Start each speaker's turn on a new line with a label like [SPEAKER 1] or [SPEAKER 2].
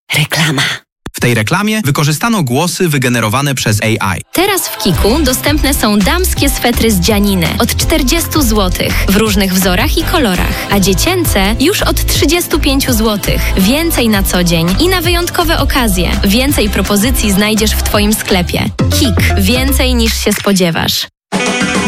[SPEAKER 1] Reklama.
[SPEAKER 2] W tej reklamie wykorzystano głosy wygenerowane przez AI.
[SPEAKER 3] Teraz w Kiku dostępne są damskie swetry z dzianiny od 40 zł w różnych wzorach i kolorach, a dziecięce już od 35 zł. Więcej na co dzień i na wyjątkowe okazje. Więcej propozycji znajdziesz w Twoim sklepie. Kik. Więcej niż się spodziewasz.